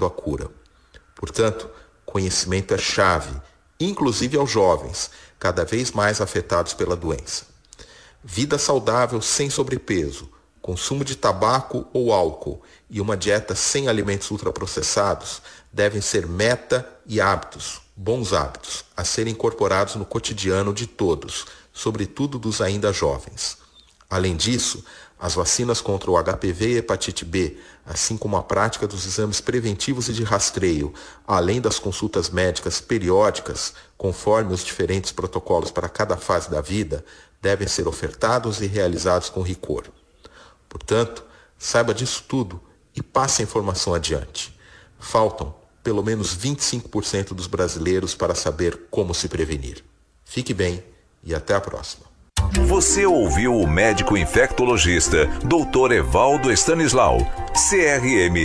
buscando a cura. Portanto, conhecimento é chave, inclusive aos jovens, cada vez mais afetados pela doença. Vida saudável sem sobrepeso, consumo de tabaco ou álcool e uma dieta sem alimentos ultraprocessados devem ser meta e hábitos, bons hábitos, a serem incorporados no cotidiano de todos, sobretudo dos ainda jovens. Além disso, as vacinas contra o HPV e hepatite B, assim como a prática dos exames preventivos e de rastreio, além das consultas médicas periódicas, conforme os diferentes protocolos para cada fase da vida, devem ser ofertados e realizados com rigor. Portanto, saiba disso tudo e passe a informação adiante. Faltam pelo menos 25% dos brasileiros para saber como se prevenir. Fique bem e até a próxima. Você ouviu o médico infectologista Dr. Evaldo Stanislau, CRM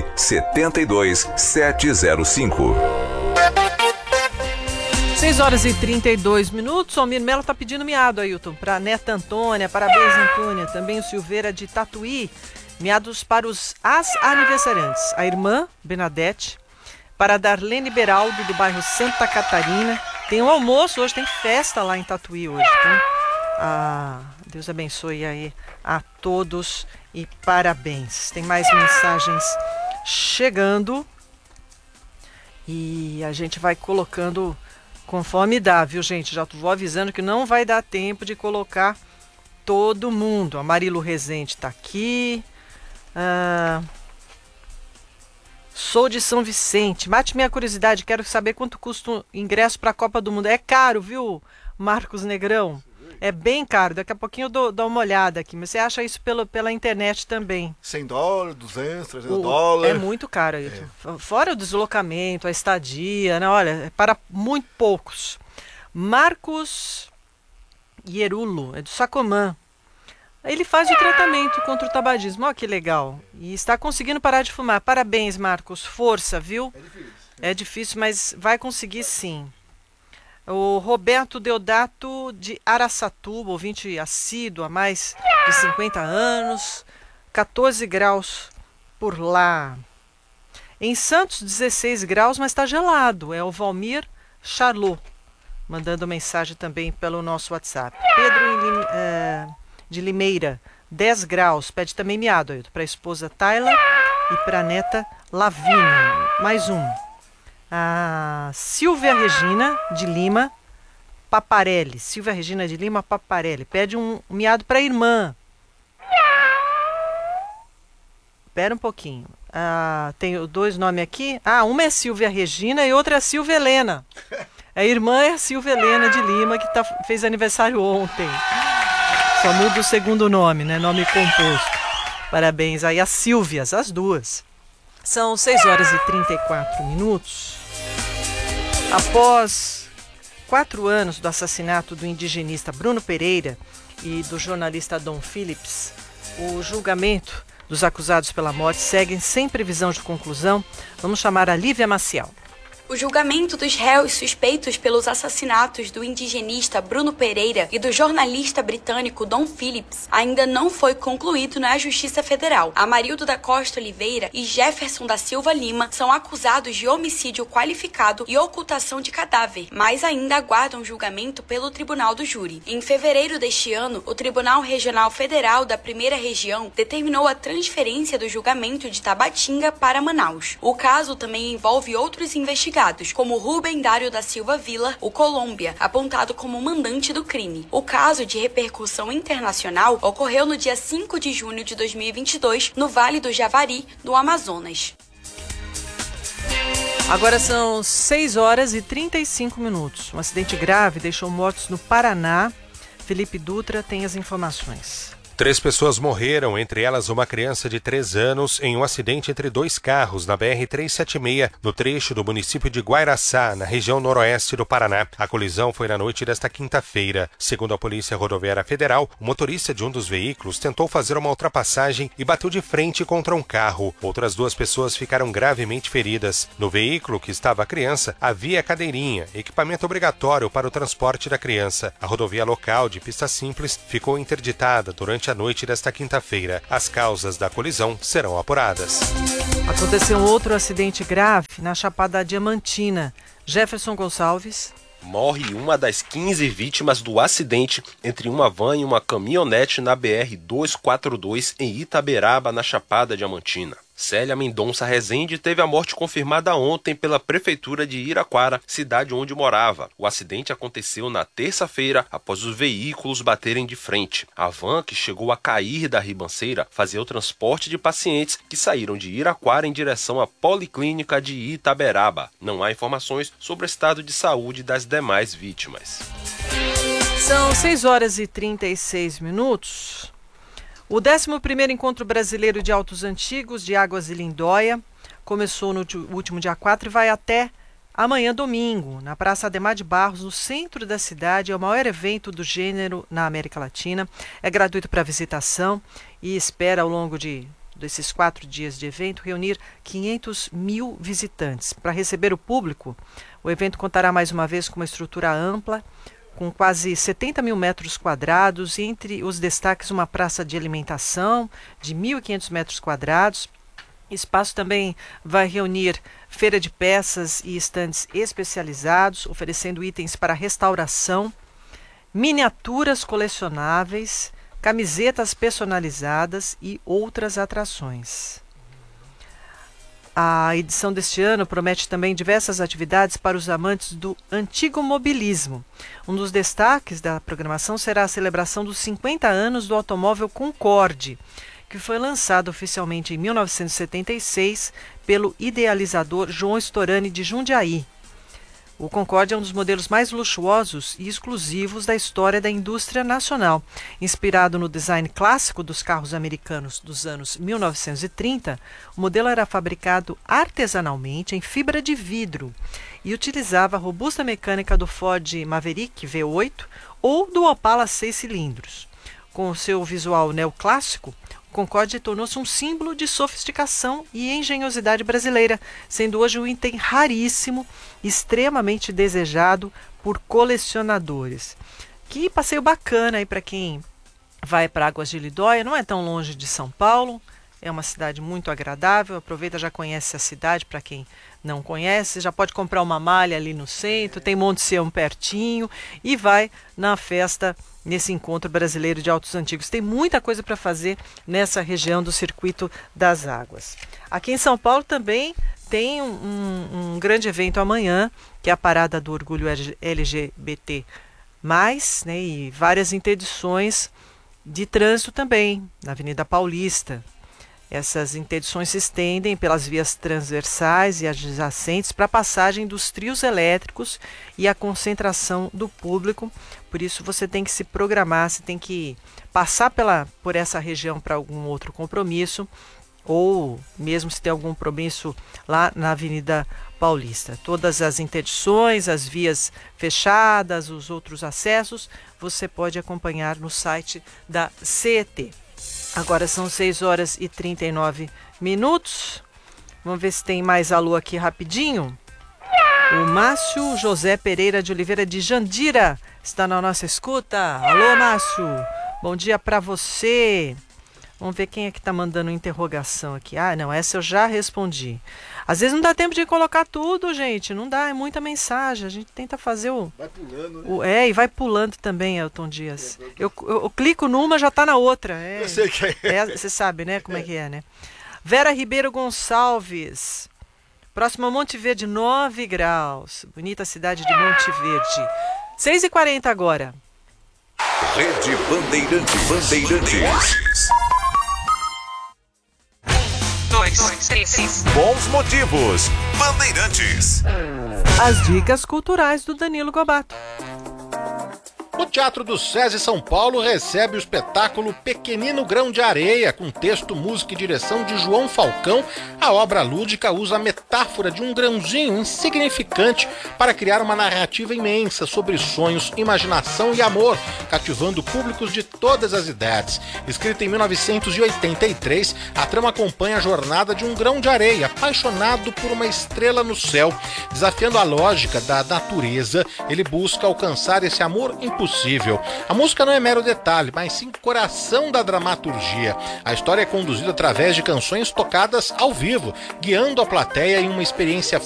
72705. 6 horas e 32 minutos. O Almir Melo está pedindo miado, Ailton, para a neta Antônia. Parabéns, Antônia. Também o Silveira de Tatuí. Miados para as aniversariantes. A irmã, Bernadette. Para a Darlene Beraldo, do bairro Santa Catarina. Tem um almoço hoje, tem festa lá em Tatuí hoje. Então, Deus abençoe aí a todos e parabéns. Tem mais mensagens chegando e a gente vai colocando conforme dá, viu, gente? Já vou avisando que não vai dar tempo de colocar todo mundo. A Marilu Rezende está aqui. Sou de São Vicente. Mate minha curiosidade, quero saber quanto custa o ingresso para a Copa do Mundo. É caro, viu, Marcos Negrão? É bem caro, daqui a pouquinho eu dou uma olhada aqui, mas você acha isso pela internet também. $100, 200, 300 dólares. É muito caro, Ailton. Fora o deslocamento, a estadia, né? Olha, é para muito poucos. Marcos Hierulo, é do Sacomã. Ele faz o tratamento contra o tabagismo, olha que legal. E está conseguindo parar de fumar. Parabéns, Marcos, força, viu? É difícil, mas vai conseguir sim. O Roberto Deodato de Araçatuba, ouvinte assíduo há mais de 50 anos, 14 graus por lá. Em Santos, 16 graus, mas está gelado. É o Valmir Charlot, mandando mensagem também pelo nosso WhatsApp. Pedro de Limeira, 10 graus, pede também miado para a esposa Tayla e para a neta Lavínia. Mais um. A Silvia Regina de Lima Paparelli. Silvia Regina de Lima Paparelli. Pede um miado para a irmã. Espera um pouquinho. Tem dois nomes aqui. Uma é Silvia Regina e outra é a Silvia Helena. A irmã é a Silvia Helena de Lima, que fez aniversário ontem. Só muda o segundo nome, né? Nome composto. Parabéns aí às Silvias, as duas. São 6 horas e 34 minutos. Após 4 anos do assassinato do indigenista Bruno Pereira e do jornalista Dom Phillips, o julgamento dos acusados pela morte segue sem previsão de conclusão. Vamos chamar a Lívia Maciel. O julgamento dos réus suspeitos pelos assassinatos do indigenista Bruno Pereira e do jornalista britânico Dom Phillips ainda não foi concluído na Justiça Federal. Amarildo da Costa Oliveira e Jefferson da Silva Lima são acusados de homicídio qualificado e ocultação de cadáver, mas ainda aguardam julgamento pelo Tribunal do Júri. Em fevereiro deste ano, o Tribunal Regional Federal da Primeira Região determinou a transferência do julgamento de Tabatinga para Manaus. O caso também envolve outros investigados, como Rubem Dário da Silva Vila, o Colômbia, apontado como mandante do crime. O caso, de repercussão internacional, ocorreu no dia 5 de junho de 2022, no Vale do Javari, no Amazonas. Agora são 6 horas e 35 minutos. Um acidente grave deixou mortos no Paraná. Felipe Dutra tem as informações. 3 pessoas morreram, entre elas uma criança de 3 anos, em um acidente entre 2 carros na BR-376, no trecho do município de Guairaçá, na região noroeste do Paraná. A colisão foi na noite desta quinta-feira. Segundo a Polícia Rodoviária Federal, o motorista de um dos veículos tentou fazer uma ultrapassagem e bateu de frente contra um carro. Outras 2 pessoas ficaram gravemente feridas. No veículo que estava a criança, havia cadeirinha, equipamento obrigatório para o transporte da criança. A rodovia local de pista simples ficou interditada durante durante a noite desta quinta-feira. As causas da colisão serão apuradas. Aconteceu um outro acidente grave na Chapada Diamantina. Jefferson Gonçalves. Morre uma das 15 vítimas do acidente entre uma van e uma caminhonete na BR-242 em Itaberaba, na Chapada Diamantina. Célia Mendonça Rezende teve a morte confirmada ontem pela Prefeitura de Iraquara, cidade onde morava. O acidente aconteceu na terça-feira, após os veículos baterem de frente. A van, que chegou a cair da ribanceira, fazia o transporte de pacientes que saíram de Iraquara em direção à Policlínica de Itaberaba. Não há informações sobre o estado de saúde das demais vítimas. São 6h36. O 11º Encontro Brasileiro de Autos Antigos de Águas de Lindóia começou no último dia 4 e vai até amanhã, domingo, na Praça Ademar de Barros, no centro da cidade. É o maior evento do gênero na América Latina. É gratuito para visitação e espera, ao longo desses 4 dias de evento, reunir 500 mil visitantes. Para receber o público, o evento contará mais uma vez com uma estrutura ampla, com quase 70 mil metros quadrados, e entre os destaques uma praça de alimentação de 1.500 metros quadrados. Espaço também vai reunir feira de peças e estandes especializados, oferecendo itens para restauração, miniaturas colecionáveis, camisetas personalizadas e outras atrações. A edição deste ano promete também diversas atividades para os amantes do antigo mobilismo. Um dos destaques da programação será a celebração dos 50 anos do automóvel Concorde, que foi lançado oficialmente em 1976 pelo idealizador João Storani de Jundiaí. O Concorde é um dos modelos mais luxuosos e exclusivos da história da indústria nacional. Inspirado no design clássico dos carros americanos dos anos 1930, o modelo era fabricado artesanalmente em fibra de vidro e utilizava a robusta mecânica do Ford Maverick V8 ou do Opala 6 cilindros. Com o seu visual neoclássico, o Concorde tornou-se um símbolo de sofisticação e engenhosidade brasileira, sendo hoje um item raríssimo, extremamente desejado por colecionadores. Que passeio bacana aí para quem vai para Águas de Lindóia, não é tão longe de São Paulo, é uma cidade muito agradável. Aproveita, já conhece a cidade, para quem não conhece, já pode comprar uma malha ali no centro, tem Monte Sião pertinho e vai na festa, nesse Encontro Brasileiro de Autos Antigos. Tem muita coisa para fazer nessa região do Circuito das Águas. Aqui em São Paulo também tem um grande evento amanhã, que é a Parada do Orgulho LGBT+, né, e várias interdições de trânsito também, na Avenida Paulista. Essas interdições se estendem pelas vias transversais e adjacentes para a passagem dos trios elétricos e a concentração do público. Por isso você tem que se programar, você tem que passar por essa região para algum outro compromisso, ou mesmo se tem algum compromisso lá na Avenida Paulista. Todas as interdições, as vias fechadas, os outros acessos, você pode acompanhar no site da CET. Agora são 6h39. Vamos ver se tem mais alô aqui rapidinho. O Márcio José Pereira de Oliveira de Jandira está na nossa escuta. Alô, Márcio. Bom dia para você. Vamos ver quem é que está mandando interrogação aqui. Ah, não, essa eu já respondi. Às vezes não dá tempo de colocar tudo, gente. Não dá, é muita mensagem. A gente tenta fazer Vai pulando, né? e vai pulando também, Elton Dias. Eu clico numa, já está na outra. Eu sei que é. Você sabe, né, como é que é, né? Vera Ribeiro Gonçalves. Próximo a Monte Verde, 9 graus. Bonita cidade de Monte Verde. 6h40 agora. Rede Bandeirantes. Bons motivos. Bandeirantes. As dicas culturais do Danilo Gobato. O Teatro do SESI São Paulo recebe o espetáculo Pequenino Grão de Areia, com texto, música e direção de João Falcão. A obra lúdica usa a metáfora de um grãozinho insignificante para criar uma narrativa imensa sobre sonhos, imaginação e amor, cativando públicos de todas as idades. Escrita em 1983, a trama acompanha a jornada de um grão de areia apaixonado por uma estrela no céu. Desafiando a lógica da natureza, ele busca alcançar esse amor impossível Impossível. A música não é mero detalhe, mas sim coração da dramaturgia. A história é conduzida através de canções tocadas ao vivo, guiando a plateia em uma experiência